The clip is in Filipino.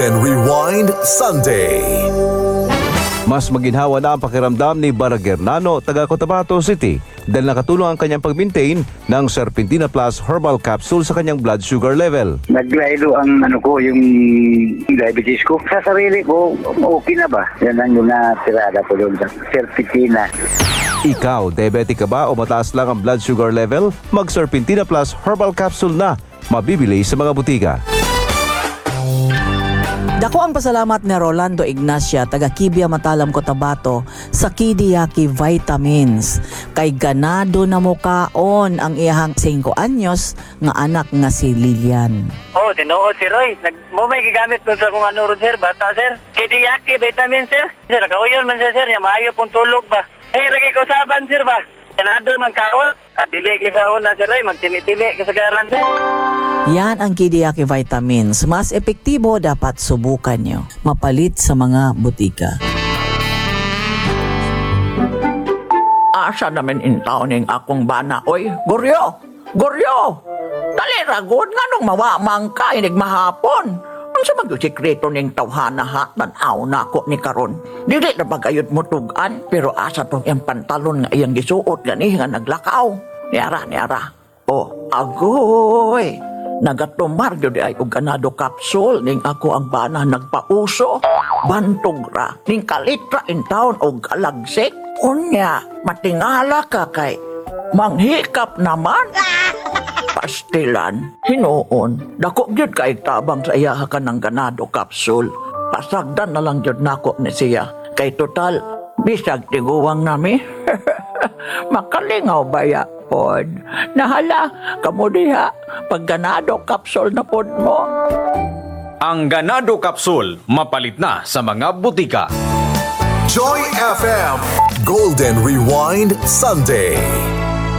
Golden Rewind Sunday. Mas maginhawa na ang pakiramdam ni Baragernano, taga Cotabato City, dahil nakatulong ang kanyang pag-maintain ng Serpentina Plus Herbal Capsule sa kanyang blood sugar level. Naglaylo ang yung diabetes ko. Sa sarili ko, okay na ba? Yan ang tirada ko doon sa Serpentina. Ikaw, diabetic ka ba o mataas lang ang blood sugar level? Mag-Serpentina Plus Herbal Capsule na. Mabibili sa mga butika. Dako ang pasalamat ni Rolando Ignacia, taga Kibia Matalam, Cotabato, sa Kidiyaki Vitamins. Kay ganado na mukaon ang iyahang 5 anyos nga anak nga si Lilian. Oh, tinuod si Roy. Mo may gigamit ko sa kung ano ron, sir. Bata, sir. Kidiyaki Vitamins, sir. Sir, kauyon man siya, sir. Maayo pong tulog ba? Lagi ko saban, sir ba? Ganado man kaon. At dili kisaon na, sir, Roy. Magtini-tini kasagaran, sir. Yan ang Kidiyaki Vitamins. Mas epektibo, dapat subukan nyo. Mapalit sa mga butika. Asa namin intaw ning akong bana. Oy, Goryo! Goryo! Dali ragod nga nung mawamang ka inig mahapon. Ang sa magsikreto ning tawhana ha, tanaw na ako ni karon. Dili na bagayod mo tugan, pero asa tong yung pantalon nga iyang gisuot gani nga naglakaw. Niara. Oh, agoy! Nagatumar yun ay og ganado capsule ning ako ang bana nagpauso. Bantog ra, ning kalitra in taon og kalagsik. Unya, matingala ka kay manghikap naman. Pastilan, hinuon, dako gyud kay tabang sa iya ka ng ganado capsule. Pasagdan na lang gyud nako ni siya. Kay total, bisag tiguwang nami. Makalingaw ba ya pod? Nahala, kamo diha, pag ganado capsule na pod mo. Ang ganado capsule, mapalit na sa mga butika. Joy FM Golden Rewind Sunday.